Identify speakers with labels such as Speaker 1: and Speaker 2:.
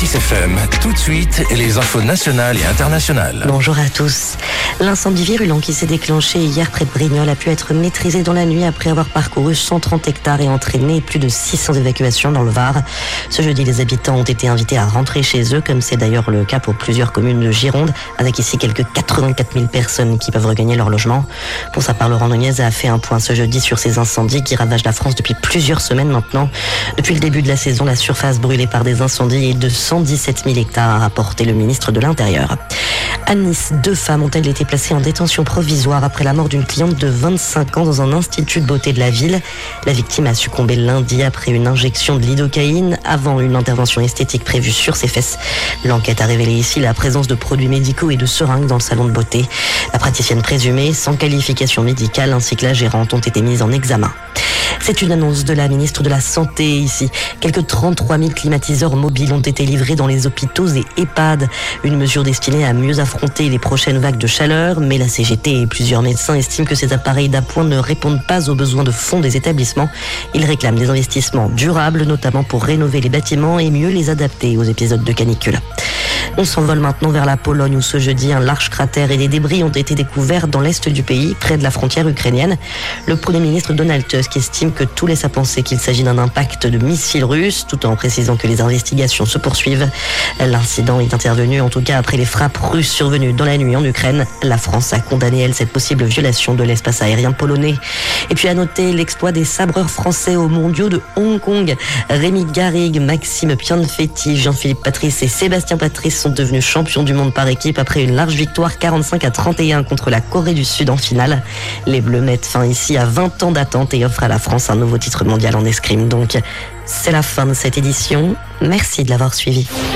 Speaker 1: Mathis FM, tout de suite, les infos nationales et internationales.
Speaker 2: Bonjour à tous. L'incendie virulent qui s'est déclenché hier près de Brignoles a pu être maîtrisé dans la nuit après avoir parcouru 130 hectares et entraîné plus de 600 évacuations dans le Var. Ce jeudi, les habitants ont été invités à rentrer chez eux, comme c'est d'ailleurs le cas pour plusieurs communes de Gironde, avec ici quelques 84 000 personnes qui peuvent regagner leur logement. Pour sa part, Laurent Nunez a fait un point ce jeudi sur ces incendies qui ravagent la France depuis plusieurs semaines maintenant. Depuis le début de la saison, la surface brûlée par des incendies est de 117 000 hectares, a rapporté le ministre de l'Intérieur. À Nice, 2 femmes ont-elles été placées en détention provisoire après la mort d'une cliente de 25 ans dans un institut de beauté de la ville. La victime a succombé lundi après une injection de lidocaïne avant une intervention esthétique prévue sur ses fesses. L'enquête a révélé ici la présence de produits médicaux et de seringues dans le salon de beauté. La praticienne présumée, sans qualification médicale, ainsi que la gérante ont été mises en examen. C'est une annonce de la ministre de la Santé ici. Quelques 33 000 climatiseurs mobiles ont été livrés dans les hôpitaux et EHPAD. Une mesure destinée à mieux affronter les prochaines vagues de chaleur. Mais la CGT et plusieurs médecins estiment que ces appareils d'appoint ne répondent pas aux besoins de fonds des établissements. Ils réclament des investissements durables, notamment pour rénover les bâtiments et mieux les adapter aux épisodes de canicule. On s'envole maintenant vers la Pologne où ce jeudi, un large cratère et des débris ont été découverts dans l'est du pays, près de la frontière ukrainienne. Le Premier ministre Donald Tusk estime que tout laisse à penser qu'il s'agit d'un impact de missiles russes, tout en précisant que les investigations se poursuivent. L'incident est intervenu en tout cas après les frappes russes survenues dans la nuit en Ukraine. La France a condamné, elle, cette possible violation de l'espace aérien polonais. Et puis à noter l'exploit des sabreurs français aux mondiaux de Hong Kong. Rémi Garrigue, Maxime Pianfetti, Jean-Philippe Patrice et Sébastien Patrice sont devenus champions du monde par équipe après une large victoire 45-31 contre la Corée du Sud en finale. Les Bleus mettent fin ici à 20 ans d'attente et offrent à la France un nouveau titre mondial en escrime. Donc, c'est la fin de cette édition. Merci de l'avoir suivi.